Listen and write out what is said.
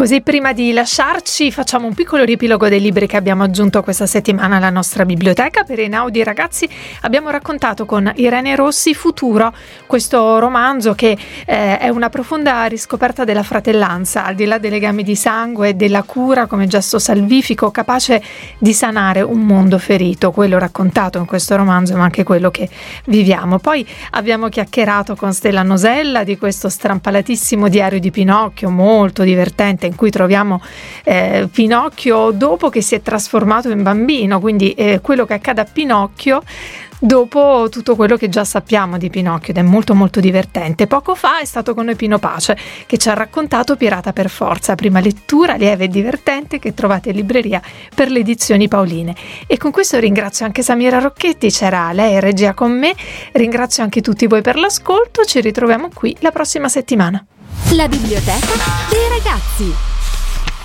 Così prima di lasciarci facciamo un piccolo riepilogo dei libri che abbiamo aggiunto questa settimana alla nostra biblioteca. Per Einaudi ragazzi abbiamo raccontato con Irene Rossi Futuro, questo romanzo che è una profonda riscoperta della fratellanza, al di là dei legami di sangue e della cura come gesto salvifico capace di sanare un mondo ferito, quello raccontato in questo romanzo ma anche quello che viviamo. Poi abbiamo chiacchierato con Stella Nosella di questo strampalatissimo diario di Pinocchio, molto divertente, in cui troviamo Pinocchio dopo che si è trasformato in bambino, quindi quello che accade a Pinocchio dopo tutto quello che già sappiamo di Pinocchio, ed è molto molto divertente. Poco fa è stato con noi Pino Pace che ci ha raccontato Pirata per forza, prima lettura lieve e divertente che trovate in libreria per le edizioni Paoline. E con questo ringrazio anche Samira Rocchetti, c'era lei in regia con me, ringrazio anche tutti voi per l'ascolto, ci ritroviamo qui la prossima settimana. La biblioteca dei ragazzi.